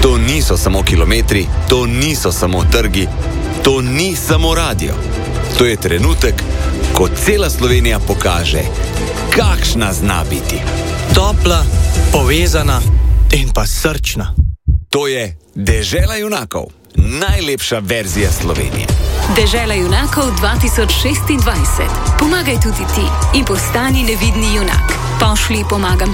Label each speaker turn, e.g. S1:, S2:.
S1: To niso samo kilometri, to niso samo trgi, to ni samo radio. To je trenutek, ko cela Slovenija pokaže, kakšna zna biti.
S2: Topla, povezana in pa srčna.
S1: To je Dežela junakov, najlepša verzija Slovenije.
S3: Dežela junakov 2026. Pomagaj tudi ti in postani nevidni junak. Pošlji pomagam